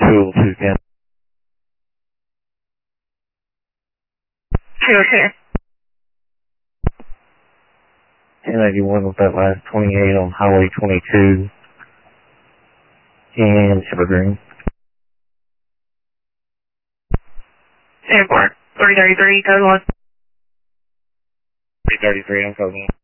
202 Ken. 202. 1081 with that last 28 on Highway 22 in Evergreen. Airport. 333, code 1. 333 on code 1.